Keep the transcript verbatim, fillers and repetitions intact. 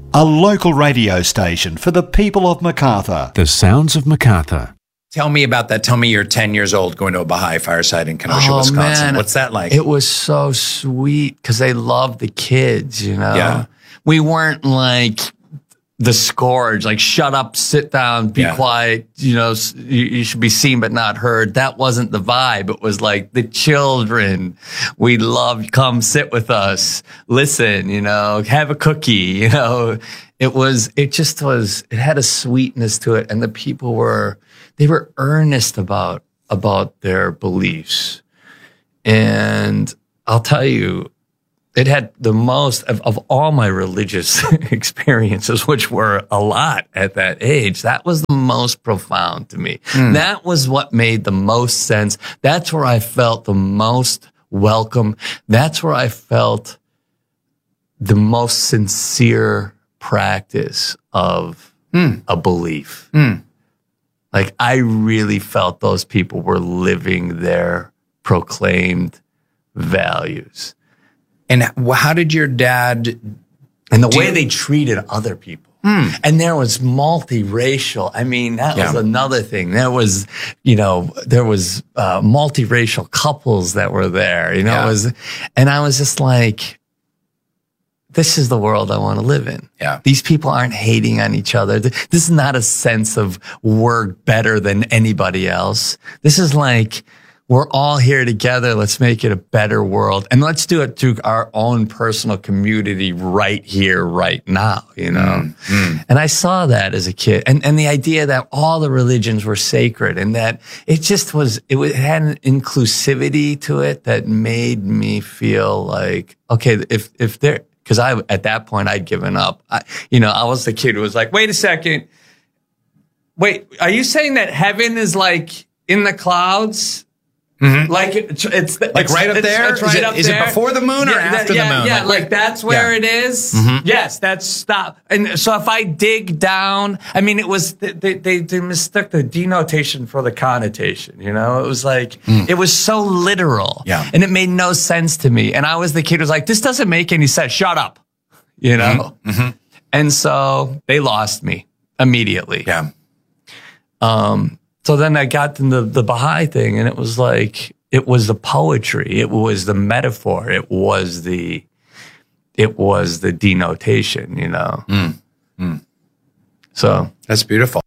A local radio station for the people of Macarthur. The Sounds of Macarthur. Tell me about that. Tell me you're ten years old going to a Baha'i fireside in Kenosha, oh, Wisconsin. Man. What's that like? It was so sweet because they loved the kids, you know? Yeah. We weren't like the scourge, like shut up, sit down, be Yeah. quiet, you know, you, you should be seen but not heard. That wasn't the vibe. It was like the children. We loved, come sit with us, listen, you know, have a cookie, you know. It was, it just was, it had a sweetness to it. And the people were, they were earnest about, about their beliefs. And I'll tell you, it had the most of, of all my religious experiences, which were a lot at that age. That was the most profound to me. Mm. That was what made the most sense. That's where I felt the most welcome. That's where I felt the most sincere practice of mm. a belief. Mm. Like I really felt those people were living their proclaimed values. And how did your dad... And the way you, they treated other people. Hmm. And there was multiracial. I mean, that yeah. was another thing. There was, you know, there was uh, multiracial couples that were there. You know, yeah. it was, and I was just like, this is the world I want to live in. Yeah. These people aren't hating on each other. This is not a sense of we're better than anybody else. This is like, we're all here together. Let's make it a better world. And let's do it through our own personal community right here, right now, you know? Mm, mm. And I saw that as a kid. And, and the idea that all the religions were sacred and that it just was, it, was, it had an inclusivity to it that made me feel like, okay, if, if there, cause I, at that point I'd given up. I, you know, I was the kid who was like, wait a second. Wait, are you saying that heaven is like in the clouds? Mm-hmm. Like it's, it's like it's, right up it's, there. It's right is it, up is there. it before the moon or yeah, after yeah, the moon? Yeah, like, like that's where yeah. it is. Mm-hmm. Yes, that's stop. And so if I dig down, I mean, it was they they, they mistook the denotation for the connotation. You know, it was like mm. it was so literal. Yeah, and it made no sense to me. And I was the kid who was like, this doesn't make any sense. Shut up. You know. Mm-hmm. Mm-hmm. And so they lost me immediately. Yeah. Um. So then I got into the, the Baha'i thing, and it was like. It was the poetry. It was the metaphor. It was the, it was the denotation, you know? Mm. Mm. So. That's beautiful.